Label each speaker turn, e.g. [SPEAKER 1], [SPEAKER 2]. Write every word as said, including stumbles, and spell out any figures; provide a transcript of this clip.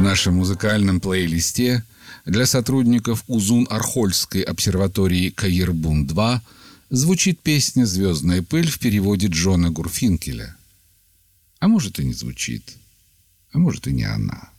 [SPEAKER 1] нашем музыкальном плейлисте для сотрудников Узун-Архольской обсерватории Каирбун-два звучит песня «Звездная пыль» в переводе Джона Гурфинкеля. А может и не звучит, а может и не она.